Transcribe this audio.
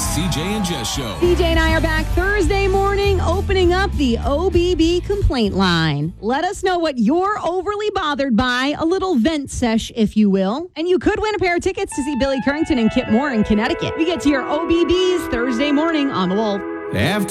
CJ and Jess Show. CJ and I are back Thursday morning, opening up the OBB complaint line. Let us know what you're overly bothered by, a little vent sesh, if you will. And you could win a pair of tickets to see Billy Currington and Kip Moore in Connecticut. We get to your OBBs Thursday morning on The Wolf. After